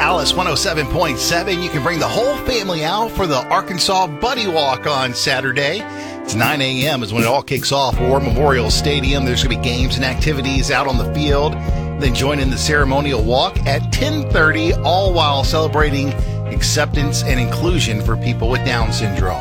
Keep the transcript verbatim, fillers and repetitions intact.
Alice one oh seven point seven. You can bring the whole family out for the Arkansas Buddy Walk on Saturday. It's nine a.m. is when it all kicks off. War Memorial Stadium. There's going to be games and activities out on the field. Then join in the ceremonial walk at ten thirty, all while celebrating acceptance and inclusion for people with Down syndrome.